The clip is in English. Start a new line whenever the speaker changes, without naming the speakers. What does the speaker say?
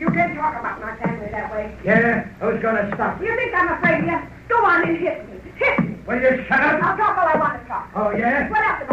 You can't talk about my family that way.
Yeah? Who's gonna stop you?
You think I'm afraid of you? Go on and hit me. Hit me.
Will you shut up?
I'll talk all I want to talk.
Oh, yeah?
What else am